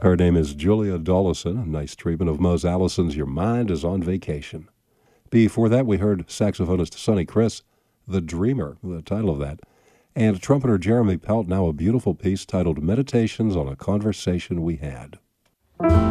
Her name is Julia Dollison, a nice treatment of Mose Allison's Your Mind is on Vacation. Before that, we heard saxophonist Sonny Criss, The Dreamer, the title of that, and trumpeter Jeremy Pelt, now a beautiful piece titled Meditations on a Conversation We Had.